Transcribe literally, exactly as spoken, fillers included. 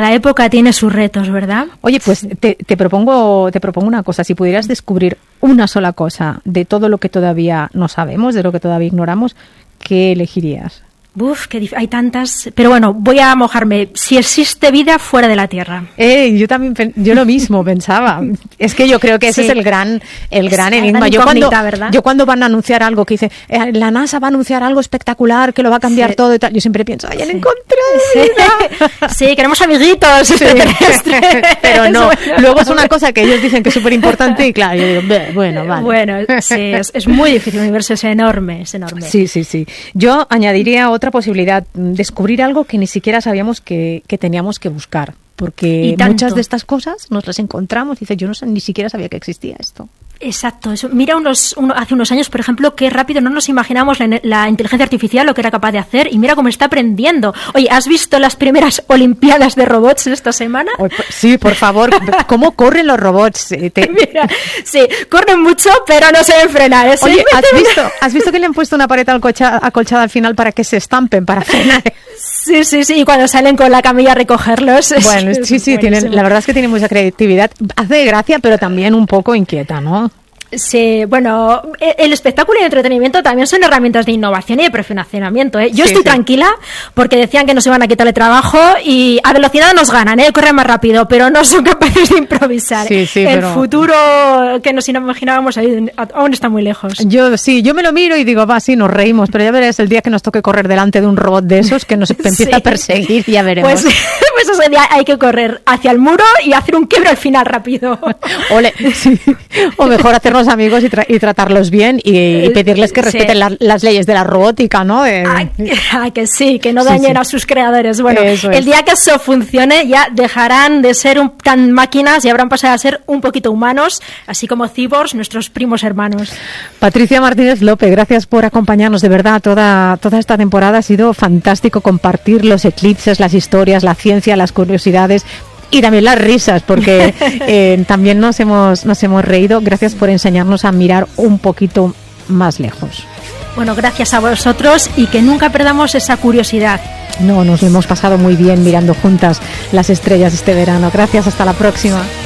cada época tiene sus retos, ¿verdad? Oye, pues te, te propongo te propongo una cosa. Si pudieras descubrir una sola cosa de todo lo que todavía no sabemos, de lo que todavía ignoramos, ¿qué elegirías? Uf, que dif- hay tantas. Pero bueno, voy a mojarme. Si existe vida fuera de la Tierra. Eh, yo también, pen- yo lo mismo pensaba. Es que yo creo que ese Sí. es el gran, el gran Es la enigma. gran Yo cuando, incógnita, ¿verdad? yo cuando van a anunciar algo que dice, eh, la NASA va a anunciar algo espectacular que lo va a cambiar Sí. todo y tal, yo siempre pienso, ay, han Sí. encontrado Sí. vida. Sí, queremos amiguitos extraterrestres. Pero no, Bueno. luego es una cosa que ellos dicen que es súper importante y claro, yo digo, "Beh, bueno, vale. Bueno, sí, es, es muy difícil. El universo es enorme, es enorme. Sí, sí, sí. Yo añadiría otra posibilidad, descubrir algo que ni siquiera sabíamos que, que teníamos que buscar. Porque Y tanto. muchas de estas cosas nos las encontramos y dices, yo no sé, ni siquiera sabía que existía esto. Exacto. Eso. Mira, unos, uno, hace unos años, por ejemplo, qué rápido no nos imaginamos la, la inteligencia artificial, lo que era capaz de hacer, y mira cómo está aprendiendo. Oye, ¿has visto las primeras Olimpiadas de robots esta semana? Oh, sí, por favor, ¿cómo corren los robots? Eh, te- Mira, sí, corren mucho, pero no se deben frenar. ¿eh? Oye, Sí, ¿has visto, ¿has visto que le han puesto una pared alcocha- acolchada al final para que se estampen, para frenar? sí, sí, sí, y cuando salen con la camilla a recogerlos. es- Bueno, es sí, sí, tienen, buenísimo. la verdad es que tienen mucha creatividad. Hace gracia, pero también un poco inquieta, ¿no? Sí, bueno, e- el espectáculo y el entretenimiento también son herramientas de innovación y de perfeccionamiento, ¿eh? Yo Sí, estoy sí. tranquila porque decían que nos iban a quitar el trabajo y a velocidad nos ganan, ¿eh? Corren más rápido, pero no son capaces de improvisar. Sí, sí, el pero- futuro que nos imaginábamos ahí aún está muy lejos. Yo sí, yo me lo miro y digo, va, sí, nos reímos, pero ya verás el día que nos toque correr delante de un robot de esos que nos empieza Sí. a perseguir, ya veremos. Pues, pues ese día hay que correr hacia el muro y hacer un quiebre al final rápido. Ole, sí. O mejor hacernos amigos y, tra- y tratarlos bien y, y pedirles que Sí. respeten la- las leyes de la robótica, ¿no? Eh, Ay, ay, que sí, que no Sí, dañen sí. a sus creadores. Bueno, Eso el es. día que eso funcione ya dejarán de ser un- tan máquinas y habrán pasado a ser un poquito humanos, así como cyborgs, nuestros primos hermanos. Patricia Martínez López, gracias por acompañarnos, de verdad, toda, toda esta temporada ha sido fantástico compartir los eclipses, las historias, la ciencia, las curiosidades y también las risas, porque eh, también nos hemos, nos hemos reído. Gracias por enseñarnos a mirar un poquito más lejos. Bueno, gracias a vosotros y que nunca perdamos esa curiosidad. No, nos lo hemos pasado muy bien mirando juntas las estrellas este verano. Gracias, hasta la próxima.